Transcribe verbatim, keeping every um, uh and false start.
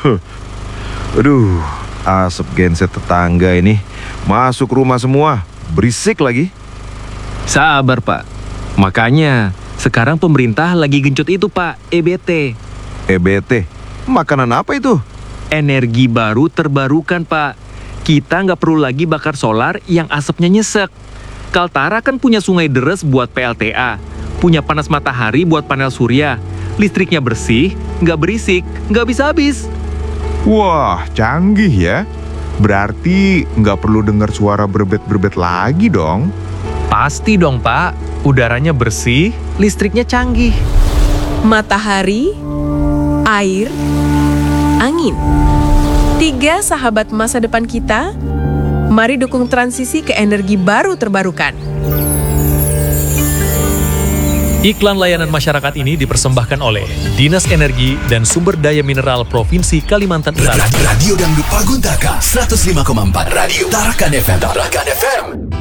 Aduh, asap genset tetangga ini masuk rumah semua, berisik lagi. Sabar, Pak. Makanya, sekarang pemerintah lagi genjot itu, Pak, E B T. E B T, makanan apa itu? Energi baru terbarukan, Pak. Kita nggak perlu lagi bakar solar yang asapnya nyesek. Kaltara kan punya sungai deres buat P L T A, punya panas matahari buat panel surya. Listriknya bersih, nggak berisik, nggak bisa habis. Wah, canggih ya. Berarti nggak perlu dengar suara berbet-berbet lagi dong. Pasti dong, Pak. Udaranya bersih, listriknya canggih. Matahari, air, angin. Tiga sahabat masa depan kita. Mari dukung transisi ke energi baru terbarukan. Iklan layanan masyarakat ini dipersembahkan oleh Dinas Energi dan Sumber Daya Mineral Provinsi Kalimantan Utara. Radio Dangdut Paguntaka seratus lima koma empat Radio Tarakan F M. Tarakan F M.